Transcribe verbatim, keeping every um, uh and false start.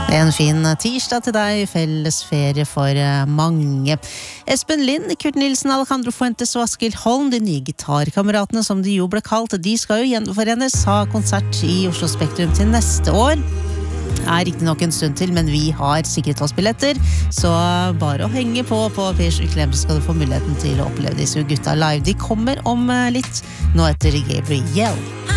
En fin tirsdag til deg, felles ferie for mange. Espen Lind, Kurt Nilsen, Alejandro Fuentes og Askild Holm, de nye gitarkameratene som de jo ble kalt, de skal jo gjenforenes, ha konsert i Oslo Spektrum til neste år. Det er riktig nok en stund til, men vi har sikret oss billetter, så bare å henge på på Pers Uklem, så skal du få muligheten til å oppleve disse gutta live. De kommer om litt, nå etter Gabriel.